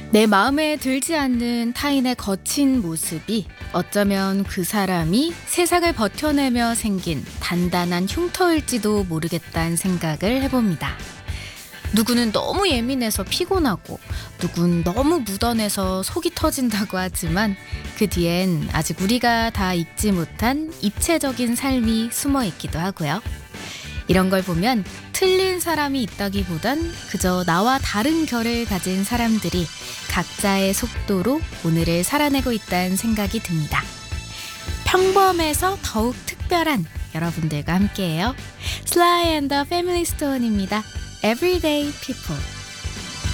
내 마음에 들지 않는 타인의 거친 모습이 어쩌면 그 사람이 세상을 버텨내며 생긴 단단한 흉터일지도 모르겠다는 생각을 해봅니다. 누구는 너무 예민해서 피곤하고 누군 너무 묻어내서 속이 터진다고 하지만 그 뒤엔 아직 우리가 다 잊지 못한 입체적인 삶이 숨어 있기도 하고요. 이런 걸 보면 틀린 사람이 있다기보단 그저 나와 다른 결을 가진 사람들이 각자의 속도로 오늘을 살아내고 있다는 생각이 듭니다. 평범해서 더욱 특별한 여러분들과 함께해요. 슬라이 앤 더 패밀리 스톤입니다. Everyday People.